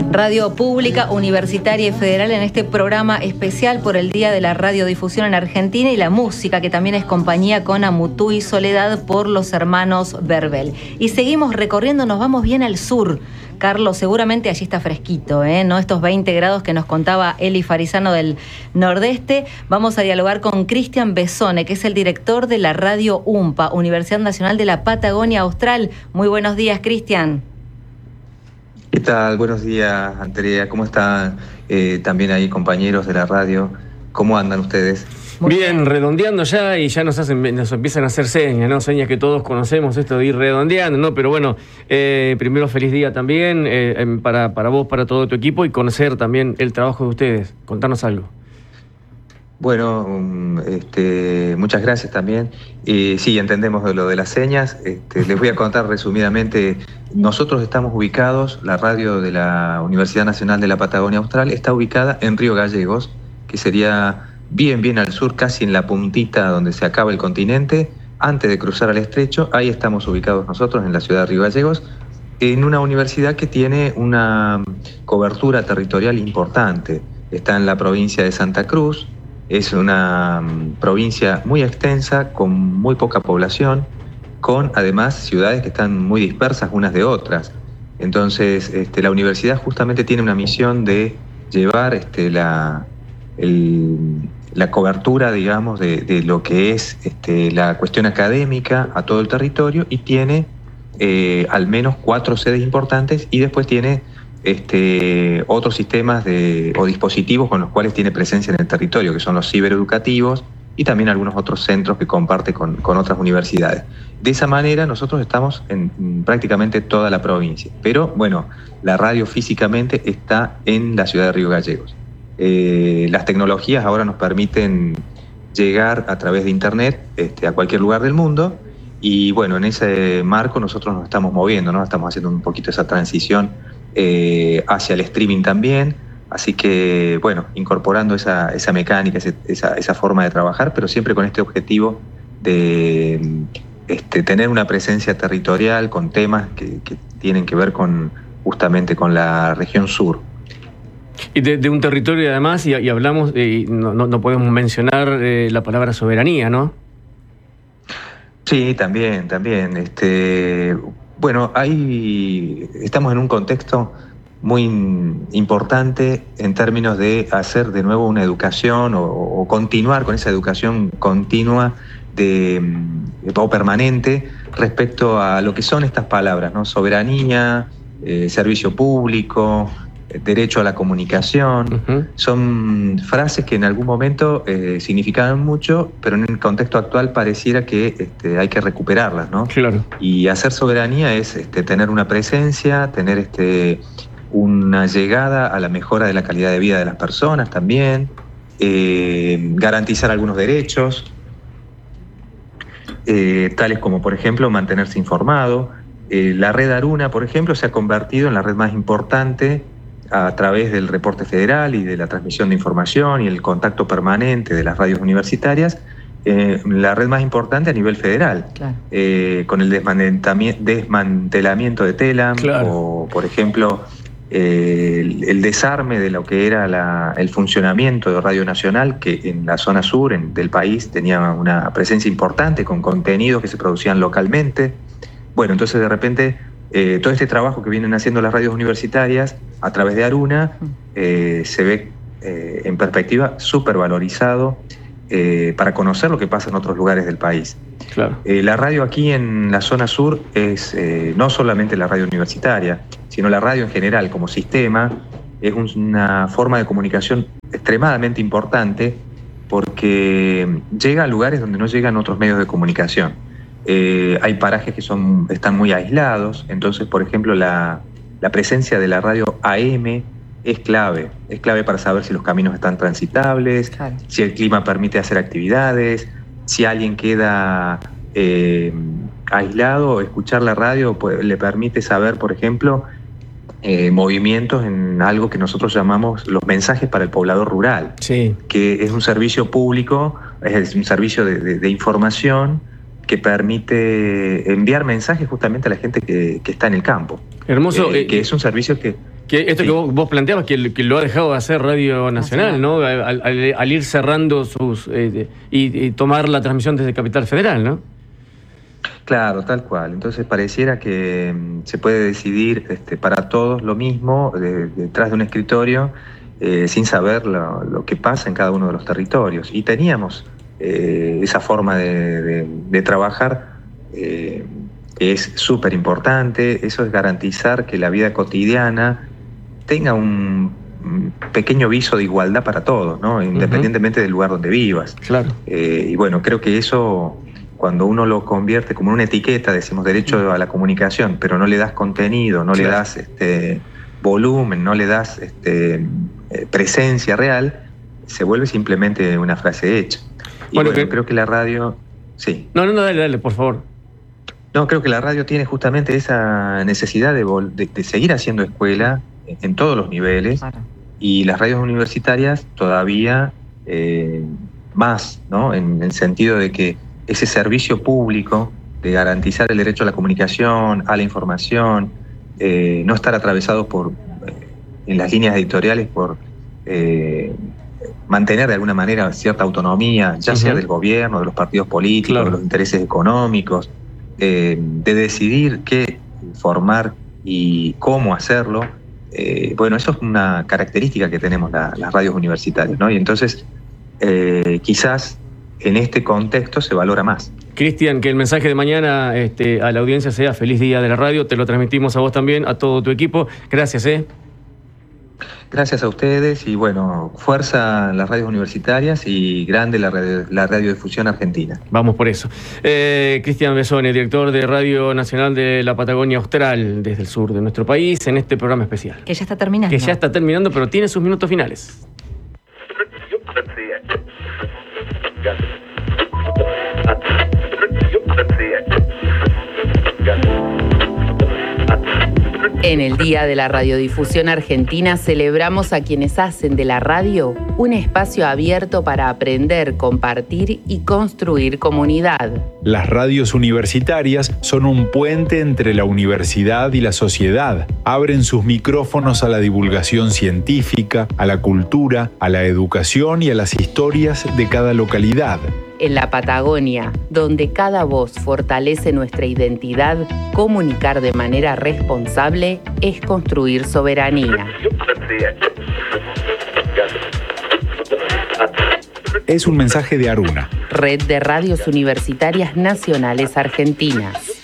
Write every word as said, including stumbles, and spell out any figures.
Radio Pública, Universitaria y Federal, en este programa especial por el Día de la Radiodifusión en Argentina y la música, que también es compañía con Amutú y Soledad por los hermanos Verbel. Y seguimos recorriendo, nos vamos bien al sur. Carlos, seguramente allí está fresquito, ¿eh? ¿No? Estos veinte grados que nos contaba Eli Farizano del Nordeste. Vamos a dialogar con Cristian Besone, que es el director de la Radio UMPA, Universidad Nacional de la Patagonia Austral. Muy buenos días, Cristian. ¿Qué tal? Buenos días, Andrea. ¿Cómo están eh, también ahí compañeros de la radio? ¿Cómo andan ustedes? Muy bien, redondeando ya y ya nos hacen, nos empiezan a hacer señas, ¿no? Señas que todos conocemos, esto de ir redondeando, ¿no? Pero bueno, eh, primero feliz día también eh, para, para vos, para todo tu equipo y conocer también el trabajo de ustedes. Contanos algo. Bueno, este, muchas gracias también. Eh, sí, entendemos de lo de las señas. Este, les voy a contar resumidamente. Nosotros estamos ubicados, la radio de la Universidad Nacional de la Patagonia Austral está ubicada en Río Gallegos, que sería bien, bien al sur, casi en la puntita donde se acaba el continente, antes de cruzar al estrecho. Ahí estamos ubicados nosotros, en la ciudad de Río Gallegos, en una universidad que tiene una cobertura territorial importante. Está en la provincia de Santa Cruz, es una provincia muy extensa, con muy poca población, con además ciudades que están muy dispersas unas de otras. Entonces, este, la universidad justamente tiene una misión de llevar este, la... El, la cobertura, digamos, de, de lo que es este, la cuestión académica a todo el territorio, y tiene eh, al menos cuatro sedes importantes, y después tiene este, otros sistemas de, o dispositivos con los cuales tiene presencia en el territorio, que son los cibereducativos y también algunos otros centros que comparte con, con otras universidades. De esa manera nosotros estamos en, en prácticamente toda la provincia, pero bueno, la radio físicamente está en la ciudad de Río Gallegos. Eh, las tecnologías ahora nos permiten llegar a través de internet este, a cualquier lugar del mundo, y bueno, en ese marco nosotros nos estamos moviendo, ¿no? Estamos haciendo un poquito esa transición eh, hacia el streaming también, así que bueno, incorporando esa, esa mecánica, ese, esa, esa forma de trabajar, pero siempre con este objetivo de este, tener una presencia territorial con temas que, que tienen que ver con justamente con la región sur. Y de, de un territorio además, y, y hablamos, eh, no, no, no podemos mencionar eh, la palabra soberanía, ¿no? Sí, también, también. Este, bueno, ahí estamos en un contexto muy importante en términos de hacer de nuevo una educación o, o continuar con esa educación continua de, o permanente respecto a lo que son estas palabras, ¿no? Soberanía, eh, servicio público, derecho a la comunicación. Uh-huh. Son frases que en algún momento eh, significaban mucho, pero en el contexto actual pareciera que este, hay que recuperarlas, ¿no? Claro. Y hacer soberanía es este, tener una presencia, tener este, una llegada a la mejora de la calidad de vida de las personas también, eh, garantizar algunos derechos, eh, tales como, por ejemplo, mantenerse informado. Eh, la red Aruna, por ejemplo, se ha convertido en la red más importante a través del reporte federal y de la transmisión de información y el contacto permanente de las radios universitarias, eh, la red más importante a nivel federal, claro. eh, con el desmantelamiento de Telam, claro. o por ejemplo eh, el, el desarme de lo que era la, el funcionamiento de Radio Nacional, que en la zona sur en, del país tenía una presencia importante con contenidos que se producían localmente. Bueno, entonces de repente Eh, todo este trabajo que vienen haciendo las radios universitarias a través de Aruna eh, se ve eh, en perspectiva súper valorizado eh, para conocer lo que pasa en otros lugares del país. Claro. Eh, la radio aquí en la zona sur es eh, no solamente la radio universitaria, sino la radio en general como sistema. Es una forma de comunicación extremadamente importante porque llega a lugares donde no llegan otros medios de comunicación. Eh, hay parajes que son, están muy aislados, entonces, por ejemplo, la, la presencia de la radio A M es clave, es clave para saber si los caminos están transitables, claro. si el clima permite hacer actividades, si alguien queda eh, aislado, escuchar la radio pues, le permite saber, por ejemplo, eh, movimientos en algo que nosotros llamamos los mensajes para el poblador rural, sí. que es un servicio público, es un servicio de, de, de información que permite enviar mensajes justamente a la gente que, que está en el campo. Hermoso. Eh, que es un servicio que, Que esto Sí. que vos, vos planteabas, que, que lo ha dejado de hacer Radio Nacional, ¿no? Al, al- al ir cerrando sus eh, y, y tomar la transmisión desde Capital Federal, ¿no? Claro, tal cual. Entonces pareciera que mm, se puede decidir este, para todos lo mismo de- detrás de un escritorio eh, sin saber lo, lo que pasa en cada uno de los territorios. Y teníamos eh, esa forma de, de- de trabajar eh, que es súper importante. Eso es garantizar que la vida cotidiana tenga un un pequeño viso de igualdad para todos, ¿no? Independientemente del lugar donde vivas. Claro. Eh, y bueno, creo que eso, cuando uno lo convierte como en una etiqueta, decimos derecho a la comunicación, pero no le das contenido, no Claro. le das este, volumen, no le das este, eh, presencia real, se vuelve simplemente una frase hecha. Y Bueno, bueno, que- creo que la radio, sí, No, no, no, dale, dale, por favor. no, creo que la radio tiene justamente esa necesidad de, vol- de, de seguir haciendo escuela en, en todos los niveles. Claro. Y las radios universitarias todavía eh, más, ¿no? En el sentido de que ese servicio público de garantizar el derecho a la comunicación, a la información, eh, no estar atravesado por, eh, en las líneas editoriales por eh, mantener de alguna manera cierta autonomía, ya sea Ujú. del gobierno, de los partidos políticos, Claro. de los intereses económicos, eh, de decidir qué formar y cómo hacerlo. Eh, bueno, eso es una característica que tenemos la- las radios universitarias, ¿no? Y entonces, eh, quizás en este contexto se valora más. Cristian, que el mensaje de mañana este, a la audiencia sea feliz día de la radio. Te lo transmitimos a vos también, a todo tu equipo. Gracias, ¿eh? Gracias a ustedes y bueno, fuerza las radios universitarias y grande la, radio- la radiodifusión argentina. Vamos por eso. Eh, Cristian Besone, director de Radio Nacional de la Patagonia Austral, desde el sur de nuestro país, en este programa especial. Que ya está terminando. Que ya está terminando, pero tiene sus minutos finales. En el Día de la Radiodifusión Argentina celebramos a quienes hacen de la radio un espacio abierto para aprender, compartir y construir comunidad. Las radios universitarias son un puente entre la universidad y la sociedad. Abren sus micrófonos a la divulgación científica, a la cultura, a la educación y a las historias de cada localidad. En la Patagonia, donde cada voz fortalece nuestra identidad, comunicar de manera responsable es construir soberanía. Es un mensaje de Aruna. Red de Radios Universitarias Nacionales Argentinas.